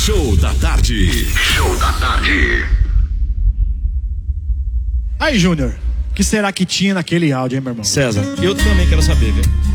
Show da tarde. Show da tarde. Aí, Júnior, o que será que tinha naquele áudio, hein, meu irmão? César, eu também quero saber, viu?